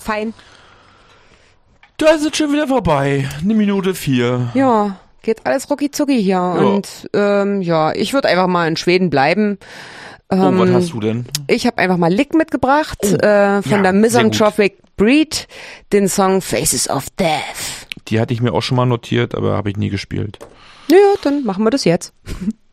fein. Da ist es schon wieder vorbei. 1:04. Ja, geht alles rucki zucki hier. Ja. Und ich würde einfach mal in Schweden bleiben. Was hast du denn? Ich habe einfach mal Lick mitgebracht von der Misanthropic Breed, den Song Faces of Death. Die hatte ich mir auch schon mal notiert, aber habe ich nie gespielt. Ja, dann machen wir das jetzt.